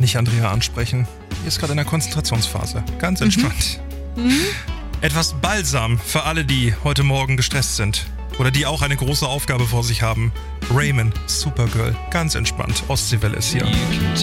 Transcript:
nicht Andrea ansprechen. Die ist gerade in der Konzentrationsphase. Ganz entspannt. Etwas Balsam für alle, die heute Morgen gestresst sind. Oder die auch eine große Aufgabe vor sich haben. Raymond, Supergirl, ganz entspannt. Ostseewelle ist hier.